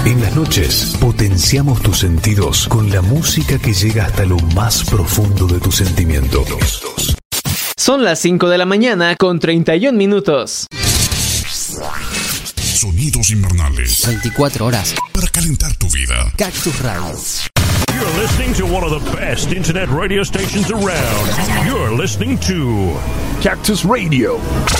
En las noches potenciamos tus sentidos con la música que llega hasta lo más profundo de tus sentimientos. Son las 5 de la mañana con 31 minutos. Sonidos invernales. 24 horas. Para calentar tu vida. Cactus Radio. You're listening to one of the best internet radio stations around. You're listening to Cactus Radio.